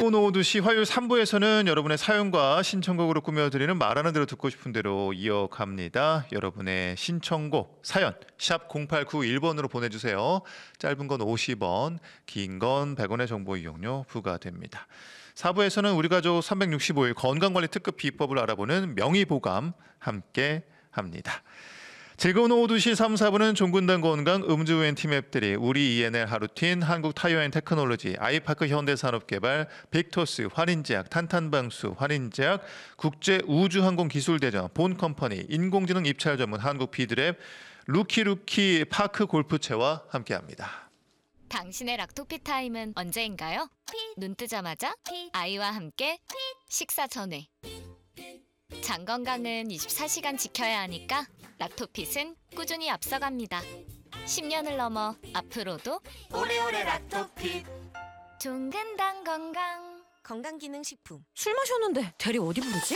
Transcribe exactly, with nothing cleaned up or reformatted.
즐거운 오후 두 시 화요일 삼 부에서는 여러분의 사연과 신청곡으로 꾸며드리는 말하는 대로 듣고 싶은 대로 이어갑니다. 여러분의 신청곡, 사연 샵 공팔구일 번으로 보내주세요. 짧은 건 오십 원, 긴 건 백 원의 정보 이용료 부과됩니다. 사 부에서는 우리 가족 삼백육십오 일 건강관리 특급 비법을 알아보는 명의보감 함께 합니다. 즐거운 오후 두 시 삼, 사 부는 종근당 건강 음주후엔 팀앱들이 우리 이엔엘 하루틴 한국타이어앤테크놀로지 아이파크 현대산업개발 빅토스 환인제약 탄탄방수 환인제약 국제우주항공기술대전 본컴퍼니 인공지능 입찰 전문 한국비드랩 루키루키 파크골프채와 함께합니다. 당신의 락토피 타임은 언제인가요? 눈 뜨자마자 아이와 함께 식사 전에. 장 건강은 이십사 시간 지켜야 하니까 락토핏은 꾸준히 앞서갑니다. 십 년을 넘어 앞으로도 오래오래 락토핏. 종근당 건강. 건강기능식품. 술 마셨는데 대리 어디 부르지?